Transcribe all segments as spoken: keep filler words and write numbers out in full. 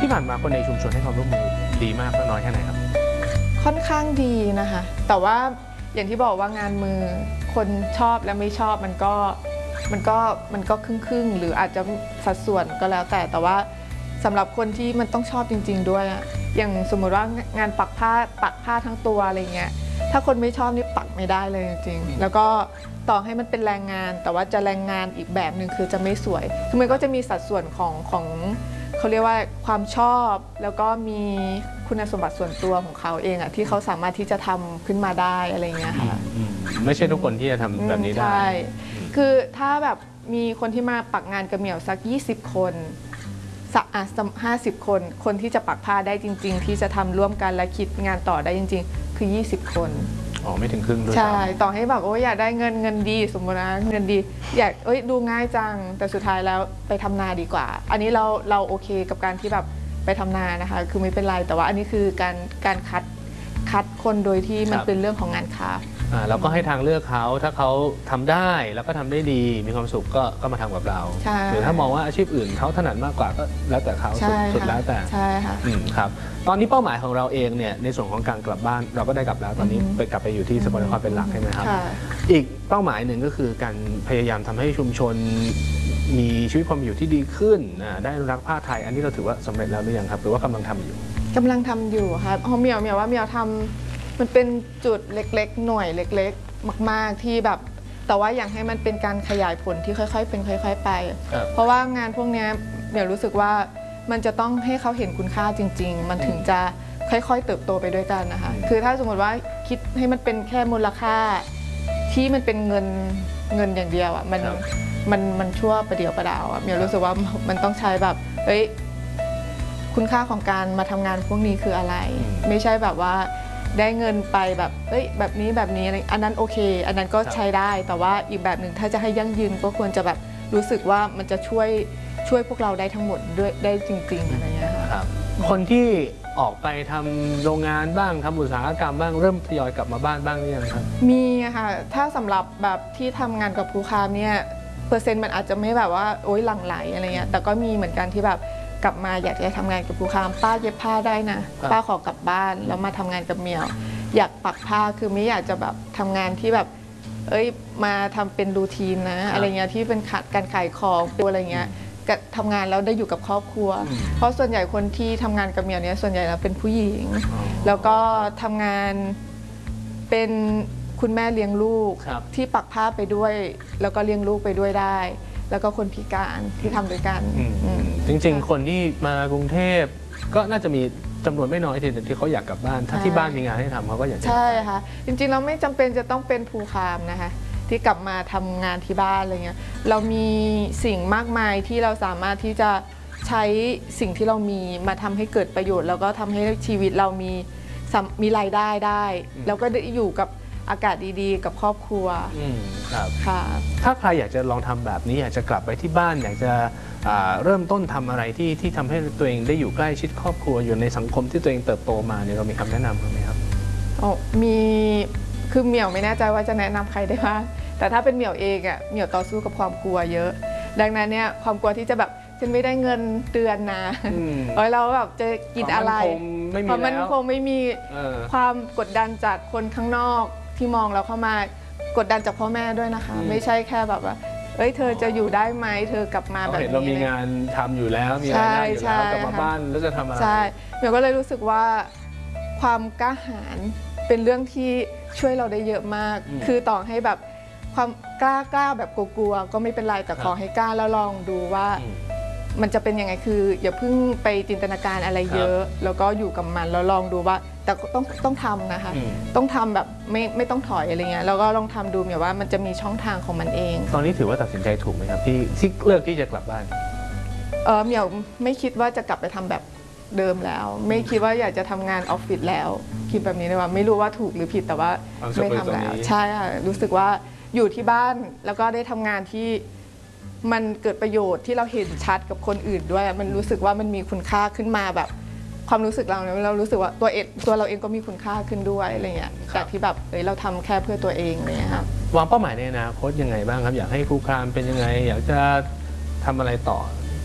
ที่ผ่านมาคนในชุมชนให้ความร่วมมือดีมากน้อยแค่ไหนครับค่อนข้างดีนะคะแต่ว่าอย่างที่บอกว่างานมือคนชอบและไม่ชอบมันก็มันก็มันก็ครึ่งครึ่งหรืออาจจะสัดส่วนก็แล้วแต่แต่ว่าสำหรับคนที่มันต้องชอบจริงๆด้วยอะอย่างสมมติว่างานปักผ้าปักผ้าทั้งตัวอะไรเงี้ยถ้าคนไม่ชอบนี่ปักไม่ได้เลยจริงๆแล้วก็ต่อให้มันเป็นแรงงานแต่ว่าจะแรงงานอีกแบบหนึ่งคือจะไม่สวยคือมันก็จะมีสัดส่วนของของเขาเรียกว่าความชอบแล้วก็มีคุณสมบัติส่วนตัวของเขาเองอะที่เขาสามารถที่จะทำขึ้นมาได้อะไรเงี้ยค่ะไม่ใช่ทุกคนที่จะทำแบบนี้ได้ใช่คือถ้าแบบมีคนที่มาปักงานกระเหมี่ยวสักยี่สิบคนสักห้าสิบคนคนที่จะปักผ้าได้จริงๆที่จะทำร่วมกันและคิดงานต่อได้จริงๆคือยี่สิบคนอ๋อไม่ถึงครึ่งด้วยใช่ต่อให้แบบโอ้ยอยากได้เงินเงินดีสมมตินะเงินดีอยากเอ้ยดูง่ายจังแต่สุดท้ายแล้วไปทำนาดีกว่าอันนี้เราเราโอเคกับการที่แบบไปทำนานะคะคือไม่เป็นไรแต่ว่าอันนี้คือการการคัดคัดคนโดยที่มันเป็นเรื่องของงานคราฟต์เราก็ให้ทางเลือกเขาถ้าเขาทำได้แล้วก็ทำได้ดีมีความสุขก็ก็มาทำกับเราหรือถ้ามองว่าอาชีพอื่นเขาถนัดมากกว่าก็แล้วแต่เขาสุดแล้วแต่ใช่ค่ะครับตอนนี้เป้าหมายของเราเองเนี่ยในส่วนของการกลับบ้านเราก็ได้กลับแล้วตอนนี้ไปกลับไปอยู่ที่สกลนครเป็นหลักใช่ไหมครับอีกเป้าหมายหนึ่งก็คือการพยายามทำให้ชุมชนมีชีวิตความอยู่ที่ดีขึ้นได้อนุรักษ์ผ้าไทยอันนี้เราถือว่าสำเร็จแล้วหรือยังครับหรือว่ากำลังทำอยู่กำลังทำอยู่ครับเมียวเมียวว่าเมียวทำมันเป็นจุดเล็กๆหน่วยเล็กๆมากๆที่แบบแต่ว่าอยากให้มันเป็นการขยายผลที่ค่อยๆเป็นค่อยๆไปเพราะว่างานพวกนี้เมียวรู้สึกว่ามันจะต้องให้เขาเห็นคุณค่าจริงๆมันถึงจะค่อยๆเติบโตไปด้วยกันนะคะคือถ้าสมมติว่าคิดให้มันเป็นแค่มูลค่าที่มันเป็นเงินเงินอย่างเดียวอ่ะมันมันมันชั่วประเดี๋ยวประดาวอ่ะเมียวรู้สึกว่ามันต้องใช้แบบเฮ้ยคุณค่าของการมาทำงานพวกนี้คืออะไรไม่ใช่แบบว่าได้เงินไปแบบเอ้ยแบบนี้แบบนี้อะไรอันนั้นโอเคอันนั้นก็ใช้ได้แต่ว่าอีกแบบหนึ่งถ้าจะให้ยั่งยืนก็ควรจะแบบรู้สึกว่ามันจะช่วยช่วยพวกเราได้ทั้งหมดด้วยได้จริงๆอะไรเงี้ยครับคนที่ออกไปทำโรงงานบ้างทำอุตสาหกรรมบ้างเริ่มทยอยกลับมาบ้านบ้างหรือยังครับมีค่ะถ้าสำหรับแบบที่ทำงานกับภูคามเนี่ยเปอร์เซ็นต์มันอาจจะไม่แบบว่าโอ๊ยหลั่งไหลอะไรเงี้ยแต่ก็มีเหมือนกันที่แบบกลับมาอยากจะทำงานกับภูคามป้าเย็บผ้าได้นะป้าขอกลับบ้านแล้วมาทำงานกับเมียวอยากปักผ้าคือไม่อยากจะแบบทำงานที่แบบเอ้ยมาทำเป็นรูทีนนะอะไรเงี้ยที่เป็นขาดการขายของตัวอะไรเงี้ยก็ทำงานแล้วได้อยู่กับครอบครัวเพราะส่วนใหญ่คนที่ทำงานกับเมียวเนี่ยส่วนใหญ่แล้วเป็นผู้หญิงแล้วก็ทำงานเป็นคุณแม่เลี้ยงลูกที่ปักผ้าไปด้วยแล้วก็เลี้ยงลูกไปด้วยได้แล้วก็คนพิการที่ทำด้วยกันจริงๆคนที่มากรุงเทพก็น่าจะมีจำนวนไม่น้อยทีเดียวที่เขาอยากกลับบ้านถ้าที่บ้านมีงานให้ทำเขาก็อยากใช่ค่ะจริงๆเราไม่จำเป็นจะต้องเป็นภูคามนะคะที่กลับมาทำงานที่บ้านอะไรเงี้ยเรามีสิ่งมากมายที่เราสามารถที่จะใช้สิ่งที่เรามีมาทำให้เกิดประโยชน์แล้วก็ทำให้ชีวิตเรามีมีรายได้ได้แล้วก็ได้อยู่กับอากาศดีๆกับครอบครัวครับค่ะถ้าใครอยากจะลองทำแบบนี้อยากจะกลับไปที่บ้านอยากจะเริ่มต้นทำอะไรที่ที่ทำให้ตัวเองได้อยู่ใกล้ชิดครอบครัวอยู่ในสังคมที่ตัวเองเติบโตมาเนี่ยเรามีคำแนะนำไหมครับอ๋อมีคือเหมียวไม่แน่ใจว่าจะแนะนำใครได้บ้างแต่ถ้าเป็นเหมียวเองอ่ะเหมียวต่อสู้กับความกลัวเยอะดังนั้นเนี่ยความกลัวที่จะแบบฉันไม่ได้เงินเดือนนะเออเราแบบจะกินอะไรเพราะมันคงไม่มีความกดดันจากคนข้างนอกที่มองเราเข้ามากดดันจากพ่อแม่ด้วยนะคะไม่ใช่แค่แบบว่าเอ้ยเธอจะอยู่ได้ไหมเธอกลับมาแบบนี้เรามีงานทำอยู่แล้วมีรายได้อยู่แล้วกลับมาบ้านแล้วจะทำอะไรใช่เหมียวก็เลยรู้สึกว่าความกล้าหาญเป็นเรื่องที่ช่วยเราได้เยอะมากคือต่อให้แบบความกล้ากล้าแบบกลัวๆก็ไม่เป็นไรแต่ขอให้กล้าแล้วลองดูว่ามันจะเป็นยังไงคืออย่าเพิ่งไปจินตนาการอะไรเยอะแล้วก็อยู่กับมันแล้วลองดูว่าแต่ต้องต้องทำนะคะต้องทำแบบไม่ไม่ต้องถอยอะไรเงี้ยแล้วก็ลองทำดูแบบว่ามันจะมีช่องทางของมันเองตอนนี้ถือว่าตัดสินใจถูกไหมครับที่ที่เลือกที่จะกลับบ้านเออเหมียวไม่คิดว่าจะกลับไปทำแบบเดิมแล้วไม่คิดว่าอยากจะทำงานออฟฟิศแล้วคิดแบบนี้เลยว่าไม่รู้ว่าถูกหรือผิดแต่ว่าไม่ทำแล้วใช่ค่ะรู้สึกว่าอยู่ที่บ้านแล้วก็ได้ทำงานที่มันเกิดประโยชน์ที่เราเห็นชัดกับคนอื่นด้วยมันรู้สึกว่ามันมีคุณค่าขึ้นมาแบบความรู้สึกเราเนี่ยเรารู้สึกว่าตัวเองตัวเราเองก็มีคุณค่าขึ้นด้วยอะไรเงี้ยจากที่แบบเฮ้ยเราทำแค่เพื่อตัวเองอะไรเงี้ยครับวางเป้าหมายในอนาคตยังไงบ้างครับอยากให้ภูคามเป็นยังไงอยากจะทำอะไรต่อ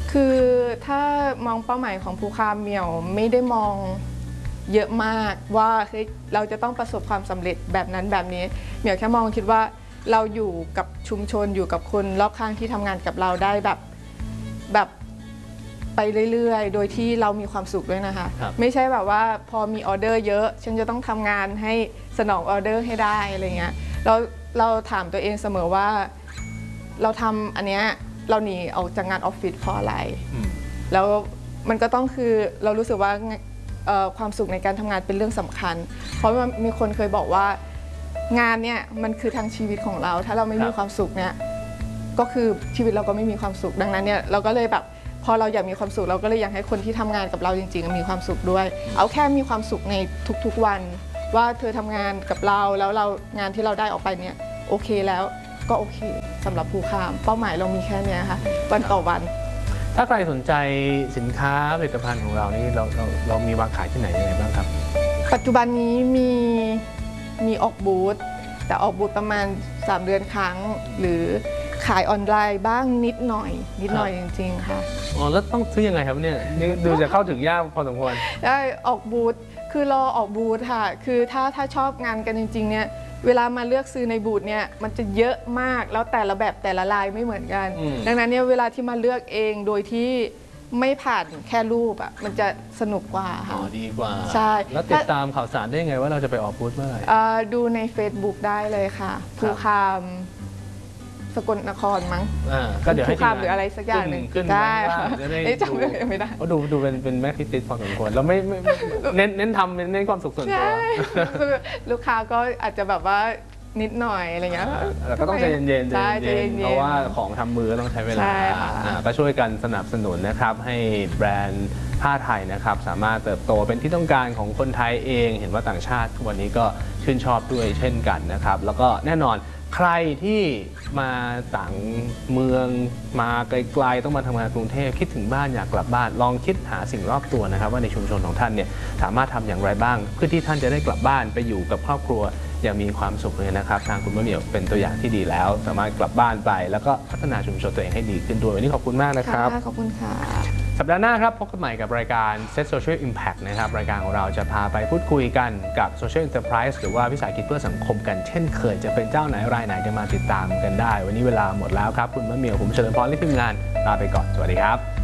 คือถ้ามองเป้าหมายของภูคามเหมียวไม่ได้มองเยอะมากว่าเฮ้ยเราจะต้องประสบความสำเร็จแบบนั้นแบบนี้เหมียวแค่มองคิดว่าเราอยู่กับชุมชนอยู่กับคนรอบข้างที่ทำงานกับเราได้แบบแบบไปเรื่อยๆโดยที่เรามีความสุขด้วยนะคะไม่ใช่แบบว่าพอมีออเดอร์เยอะฉันจะต้องทำงานให้สนองออเดอร์ให้ได้อะไรเงี้ยเราเราถามตัวเองเสมอว่าเราทำอันเนี้ยเราหนีออกจากงานออฟฟิศเพราะอะไรแล้วมันก็ต้องคือเรารู้สึกว่าความสุขในการทำงานเป็นเรื่องสำคัญเพราะว่ามีคนเคยบอกว่างานเนี่ยมันคือทางชีวิตของเราถ้าเราไม่มีความสุขเนี่ยก็คือชีวิตเราก็ไม่มีความสุขดังนั้นเนี่ยเราก็เลยแบบพอเราอยากมีความสุขเราก็เลยอยากให้คนที่ทำงานกับเราจริงๆมีความสุขด้วยเอาแค่มีความสุขในทุกๆวันว่าเธอทำงานกับเราแล้วเรางานที่เราได้ออกไปเนี่ยโอเคแล้วก็โอเคสำหรับภูคามเป้าหมายเรามีแค่นี้ค่ะวันต่อวันถ้าใครสนใจสินค้าผลิตภัณฑ์ของเรานี่เราเราเรามีวางขายที่ไหนยังไงบ้างครับปัจจุบันนี้มีมีออกบูธแต่ออกบูธประมาณสามเดือนครั้งหรือขายออนไลน์บ้างนิดหน่อยนิดหน่อยจริงๆค่ะอ๋อแล้วต้องซื้อยังไงครับเนี่ยนี่ดูจะเข้าถึงยากพอสมควรได้ออกบูธคือรอออกบูธค่ะคือถ้าถ้าชอบงานกันจริงๆเนี่ยเวลามาเลือกซื้อในบูธเนี่ยมันจะเยอะมากแล้วแต่ละแบบแต่ละลายไม่เหมือนกันดังนั้นเนี่ยเวลาที่มาเลือกเองโดยที่ไม่ผ่านแค่รูปอ่ะมันจะสนุกกว่าค่ะอ๋อดีกว่าใช่แล้วติดตามข่าวสารได้ยังไงว่าเราจะไปออกบูธเมื่อไหร่ดูใน Facebook ได้เลยค่ะภูคามสกลนครมั้งก็เดี๋ยวให้ภูคามหรืออะไรสักอย่างหนึ่งได้จะได้จำไม่ได้ก็ดูดูเป็นเป็นแม่ที่ติดพอสมควรเราไม่เน้นเน้นทำเน้นความสุขส่วนตัวลูกค้าก็อาจจะแบบว่านิดหน่อยอะไรเงี้ยแล้วก็ต้องใจเย็นๆเพราะว่าของทำมือต้องใช้เวลาก็ช่วยกันสนับสนุนนะครับให้แบรนด์ผ้าไทยนะครับสามารถเติบโตเป็นที่ต้องการของคนไทยเองเห็นว่าต่างชาติวันนี้ก็ชื่นชอบด้วยเช่นกันนะครับแล้วก็แน่นอนใครที่มาต่างเมืองมาไกลๆต้องมาทำงานกรุงเทพคิดถึงบ้านอยากกลับบ้านลองคิดหาสิ่งรอบตัวนะครับว่าในชุมชนของท่านเนี่ยสามารถทำอย่างไรบ้างเพื่อที่ท่านจะได้กลับบ้านไปอยู่กับครอบครัวอย่างมีความสุขเลยนะครับทางคุณมะเหมี่ยวเป็นตัวอย่างที่ดีแล้วสามารถกลับบ้านไปแล้วก็พัฒนาชุมชนตัวเองให้ดีขึ้นด้วยวันนี้ขอบคุณมากนะครับขอบคุณค่ะสัปดาห์หน้าครับพบกันใหม่กับรายการ Set Social Impact นะครับรายการของเราจะพาไปพูดคุยกันกับ Social Enterprise หรือว่าวิสาหกิจเพื่อสังคมกันเช่นเคยจะเป็นเจ้าไหนรายไหนจะมาติดตามกันได้วันนี้เวลาหมดแล้วครับคุณมะเหมี่ยวผมเฉลิมพรและทีมงานลาไปก่อนสวัสดีครับ